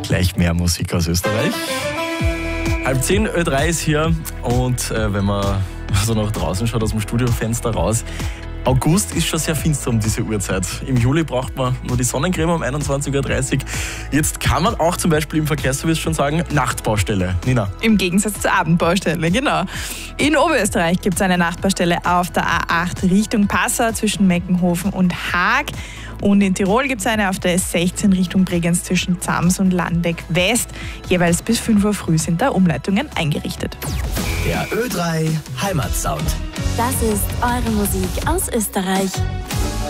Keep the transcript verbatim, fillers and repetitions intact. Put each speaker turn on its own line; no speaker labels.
Gleich mehr Musik aus Österreich. Halb zehn, Ö drei ist hier und äh, wenn man so nach draußen schaut, aus dem Studiofenster raus, August ist schon sehr finster um diese Uhrzeit. Im Juli braucht man nur die Sonnencreme um einundzwanzig Uhr dreißig. Jetzt kann man auch zum Beispiel im Verkehrsservice schon sagen, Nachtbaustelle. Nina.
Im Gegensatz zur Abendbaustelle, genau. In Oberösterreich gibt es eine Nachtbaustelle auf der A acht Richtung Passau zwischen Meckenhofen und Haag. Und in Tirol gibt es eine auf der S sechzehn Richtung Bregenz zwischen Zams und Landeck West. Jeweils bis fünf Uhr früh sind da Umleitungen eingerichtet.
Der Ö drei Heimatsound.
Das ist eure Musik aus Österreich.